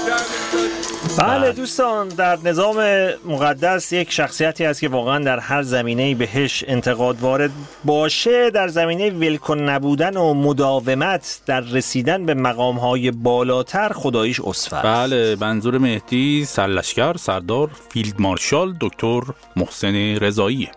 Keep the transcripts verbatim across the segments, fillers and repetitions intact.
بله دوستان، در نظام مقدس یک شخصیتی هست که واقعا در هر زمینه‌ای بهش انتقاد وارد باشه، در زمینه ولکن نبودن و مداومت در رسیدن به مقام‌های بالاتر خداییش اسفر. بله، منظور مهدی سرلشکر سردار فیلد مارشال دکتر محسن رضایی.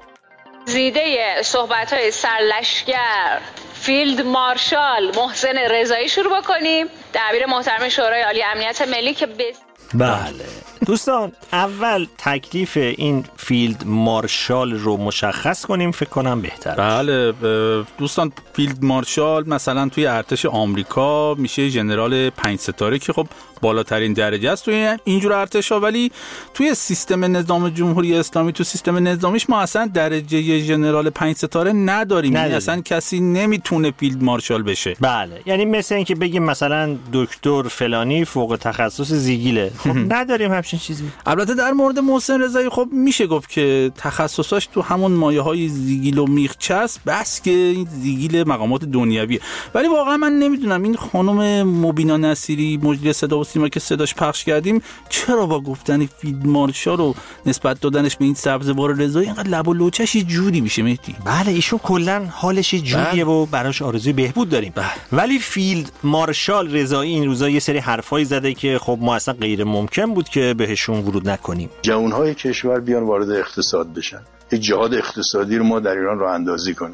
زیده صحبت‌های سرلشکر فیلد مارشال محسن رضایی شروع بکنیم. دبیر محترم شورای عالی امنیت ملی که بس... بله دوستان، اول تکلیف این فیلد مارشال رو مشخص کنیم، فکر کنم بهتره. بله دوستان، فیلد مارشال مثلا توی ارتش آمریکا میشه ژنرال پنج ستاره که خب بالاترین درجه است توی اینجور ارتش‌ها، ولی توی سیستم نظام جمهوری اسلامی، تو سیستم نظامیش ما اصلا درجه ژنرال پنج ستاره نداریم، یعنی اصلا کسی نمیتونه فیلد مارشال بشه. بله، یعنی مثل اینکه بگیم مثلا دکتر فلانی فوق تخصص زیگیله، خب نداریم همچین چیزی. البته در مورد محسن رضایی خب میشه گفت که تخصصاش تو همون مایه‌های زیگیل و میخچه است، بس که این زیگیل مقامات دنیویه. ولی واقعا من نمیدونم این خانم مبینا نصیری مجری صدا و سیما که صداش پخش کردیم چرا با گفتن فیلد مارشال رو نسبت دادنش به این سبزوار رضایی اینقدر لب و لوچش یه جوری میشه مهدی. بله ایشون کلا حالش یه جوریه و براش آرزوی بهبود داریم. بله. ولی فیلد مارشال رضایی این روزا یه سری حرفایی زده که خب ما اصلا غیر ممکن بود که بهشون ورود نکنیم. جوانهای کشور بیان وارد اقتصاد بشن، یک جهاد اقتصادی رو ما در ایران راه اندازی کنیم.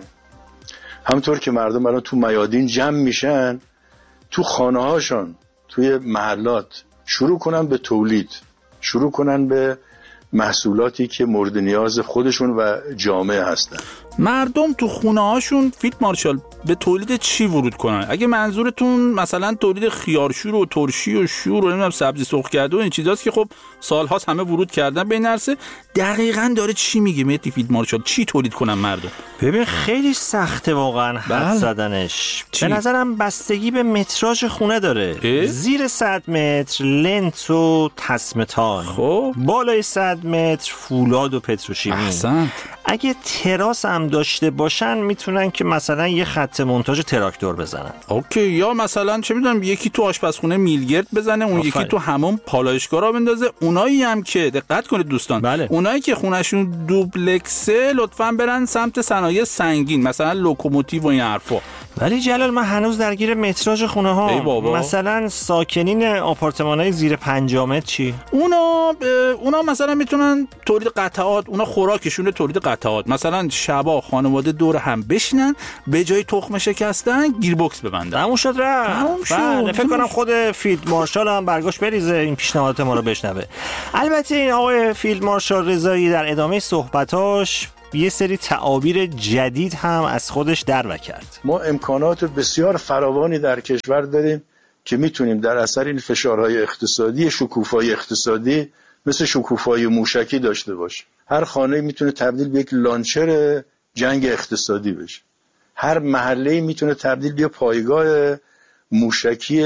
همونطور که مردم الان تو میادین جمع میشن، تو خانه هاشون، توی محلات شروع کنن به تولید، شروع کنن به محصولاتی که مورد نیاز خودشون و جامعه هستن. مردم تو خونه هاشون فیلد مارشال به تولید چی ورود کنن؟ اگه منظورتون مثلا تولید خیارشور و ترشی و شور و نمیدونم سبزی سرخ کرده و این چیزاست که خب سالهاست همه ورود کردن به این عرصه، دقیقاً داره چی میگه مهدی فیلد مارشال؟ چی تولید کنن مردم؟ ببین خیلی سخته واقعا حد زدنش. به نظرم بستگی به متراژ خونه داره. اه؟ زیر صد متر لنت و تسمتان، خب بالای صد متر فولاد و پتروشیمی. احسنت. اگه تراس هم داشته باشن میتونن که مثلا یه خط مونتاژ تراکتور بزنن. اوکی، یا مثلا چه میدونم یکی تو آشپزخونه میلگرد بزنه، اون آفره. یکی تو همون پالایشگاه را بندازه. اونایی هم که دقت کنید دوستان، بله. اونایی که خونهشون دوبلکسه لطفاً برن سمت صنایع سنگین، مثلا لوکوموتیو و این حرفا. ولی جلال من هنوز درگیر متراژ خونه ها. مثلا ساکنین آپارتمان‌های زیر پنجاه متر چی؟ اونا ب... اونا مثلا میتونن تولید قطعات، اونا خوراکشونه تولید قطعات. مثلا شبا خانواده دور هم بشینن، به جای تخم شکستن گیر بوکس ببندن. همون شد رفت. بله فکر کنم خود فیلد مارشال هم برگاش بریزه این پیشنهادات ما رو بشنوه. البته این آقای فیلد مارشال رضایی در ادامه صحبتاش یه سری تعابیر جدید هم از خودش دروه کرد. ما امکانات بسیار فراوانی در کشور داریم که میتونیم در اثر این فشارهای اقتصادی، شکوفای اقتصادی مثل شکوفای موشکی داشته باشیم. هر خانه میتونه تبدیل به یک لانچر جنگ اقتصادی بشه. هر محله میتونه تبدیل به پایگاه موشکی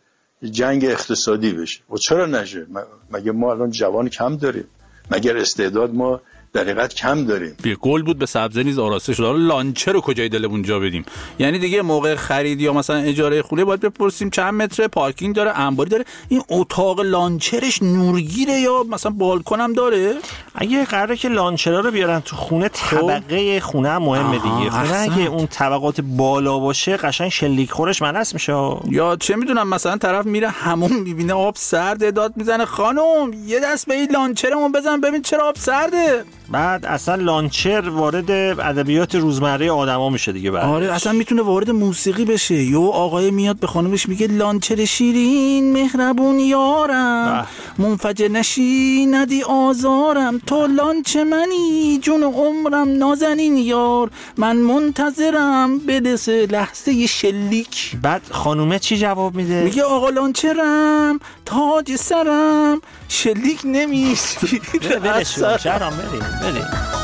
جنگ اقتصادی بشه. و چرا نشه؟ مگه ما الان جوان کم داریم؟ مگر استعداد ما در حقیقت کم داریم؟ بی گل بود به سبزه نیز آراسته شد. حالا لانچر رو کجای دلمون جا بدیم؟ یعنی دیگه موقع خرید یا مثلا اجاره خونه باید بپرسیم چند متر پارکینگ داره، انباری داره، این اتاق لانچرش نورگیره یا مثلا بالکن هم داره؟ اگه قراره که لانچرها رو بیارن تو خونه، طبقه خونه هم مهمه دیگه. خونه اگه اون طبقات بالا باشه قشنگ شلیک خورش منس میشه. یا چه میدونم مثلا طرف میره همون میبینه آب سرده، داد میزنه خانم یه دست به این لانچرمون بزن ببین چرا آب سرده. بعد اصلا لانچر وارد ادبیات روزمره آدما میشه دیگه. بعد آره اصلا میتونه وارد موسیقی بشه. یو آقای میاد به خانمش میگه لانچر شیرین مهربون یارم، منفجر نشی ندی آزارم، تو لانچ منی جون عمرم نازنین یار، من منتظرم برسه لحظه شلیک. بعد خانومه چی جواب میده؟ میگه آقا لانچرم تاج سرم شلیک نمیسی. برسون چرام بریم بریم